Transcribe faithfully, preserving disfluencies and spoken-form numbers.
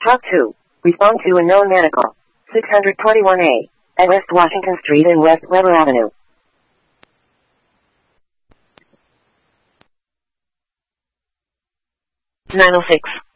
Talk to. Respond to unknown medical. six twenty-one A. At West Washington Street and West Weber Avenue. nine oh six.